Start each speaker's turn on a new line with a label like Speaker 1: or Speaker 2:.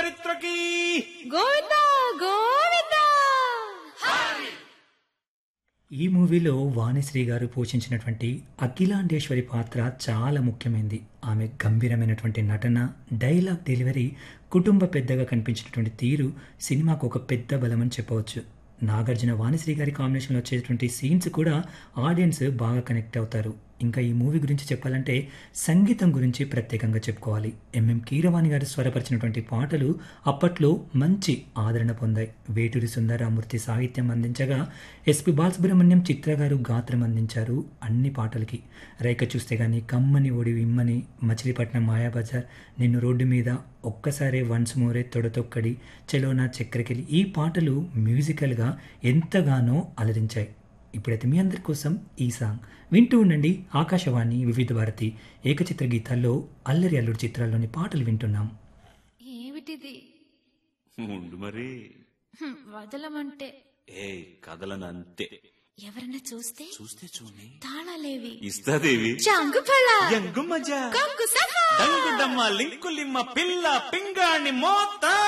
Speaker 1: చరిత్రకి
Speaker 2: గోవిందా గోవిందా.
Speaker 3: ఈ మూవీలో వాణిశ్రీ గారు పోషించినటువంటి అఖిలాండేశ్వరి పాత్ర చాలా ముఖ్యమైనది. ఆమె గంభీరమైనటువంటి నటన, డైలాగ్ డెలివరీ, కుటుంబ పెద్దగా కనిపించినటువంటి తీరు సినిమాకు ఒక పెద్ద బలమని చెప్పవచ్చు. నాగార్జున వాణిశ్రీ గారి కాంబినేషన్లో వచ్చేటువంటి సీన్స్ కూడా ఆడియన్స్ బాగా కనెక్ట్ అవుతారు. ఇంకా ఈ మూవీ గురించి చెప్పాలంటే సంగీతం గురించి ప్రత్యేకంగా చెప్పుకోవాలి. ఎంఎం కీరవాణి గారు స్వరపరిచినటువంటి పాటలు అప్పట్లో మంచి ఆదరణ పొందాయి. వేటూరి సుందరరామూర్తి సాహిత్యం అందించగా ఎస్పి బాలసుబ్రహ్మణ్యం, చిత్ర గారు గాత్రం అందించారు అన్ని పాటలకి. రైక చూస్తే గానీ, కమ్మని ఒడి ఇమ్మని, మచిలీపట్నం మాయాబజార్, నిన్ను రోడ్డు మీద, ఒక్కసారే, వన్స్ మోరే, తొడతొక్కడి, చెలోనా చక్రకెళ్ళి, ఈ పాటలు మ్యూజికల్గా ఎంతగానో అలరించాయి. ఇప్పుడైతే మీ అందరి కోసం ఈ సాంగ్ వింటూ ఉండండి. ఆకాశవాణి వివిధ భారతి ఏకచిత్ర గీతాల్లో అల్లరి అల్లుడు చిత్రాల్లోని పాటలు వింటున్నాం.
Speaker 2: ఏమిటిది?
Speaker 1: ఉండు మరి.
Speaker 2: వదలమంటే
Speaker 1: ఏ కదలనంతే.
Speaker 2: ఎవరన్నా చూస్తే
Speaker 1: చూని
Speaker 2: తాళాలేవి
Speaker 1: ఇస్తాదేవి
Speaker 2: చాంగుఫల
Speaker 1: ఎంగు మజా
Speaker 2: కంగు సఫా
Speaker 1: డంగు డమ్మ లింకులిమ్మ పిల్ల పింగాణి మోత